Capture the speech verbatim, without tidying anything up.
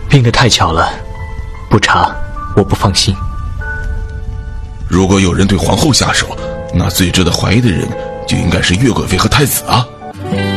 病得太巧了，不查我不放心。 如果有人对皇后下手，那最值得怀疑的人就应该是岳贵妃和太子啊。